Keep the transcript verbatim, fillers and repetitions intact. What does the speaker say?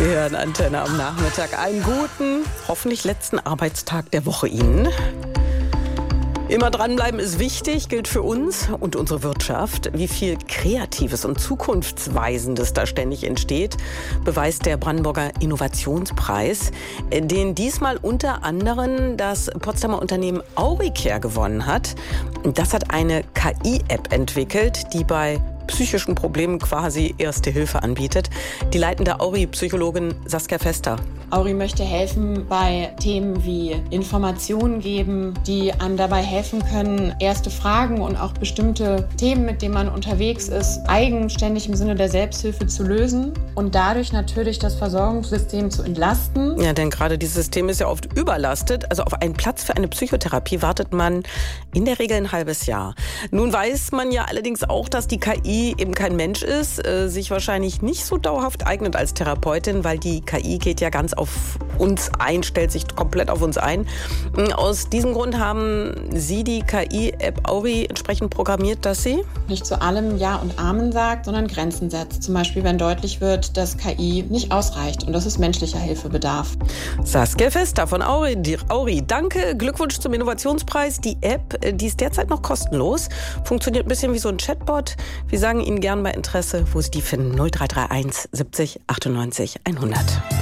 Sie hören Antenne am Nachmittag. Einen guten, hoffentlich letzten Arbeitstag der Woche Ihnen. Immer dranbleiben ist wichtig, gilt für uns und unsere Wirtschaft. Wie viel Kreatives und Zukunftsweisendes da ständig entsteht, beweist der Brandenburger Innovationspreis, den diesmal unter anderem das Potsdamer Unternehmen Auricare gewonnen hat. Das hat eine K I-App entwickelt, die bei psychischen Problemen quasi Erste Hilfe anbietet. Die leitende Auri-Psychologin Saskia Fester. Auri möchte helfen bei Themen wie Informationen geben, die einem dabei helfen können, erste Fragen und auch bestimmte Themen, mit denen man unterwegs ist, eigenständig im Sinne der Selbsthilfe zu lösen und dadurch natürlich das Versorgungssystem zu entlasten. Ja, denn gerade dieses System ist ja oft überlastet. Also auf einen Platz für eine Psychotherapie wartet man in der Regel ein halbes Jahr. Nun weiß man ja allerdings auch, dass die K I eben kein Mensch ist, äh, sich wahrscheinlich nicht so dauerhaft eignet als Therapeutin, weil die K I geht ja ganz auf uns ein, stellt sich komplett auf uns ein. Aus diesem Grund haben Sie die K I-App Auri entsprechend programmiert, dass sie nicht zu allem Ja und Amen sagt, sondern Grenzen setzt. Zum Beispiel, wenn deutlich wird, dass K I nicht ausreicht und dass es menschlicher Hilfe bedarf. Saskia Fester von Auri, Auri, danke, Glückwunsch zum Innovationspreis. Die App, die ist derzeit noch kostenlos, funktioniert ein bisschen wie so ein Chatbot. Wir sagen Ihnen gern bei Interesse, wo Sie die finden. null drei drei eins siebzig achtundneunzig hundert.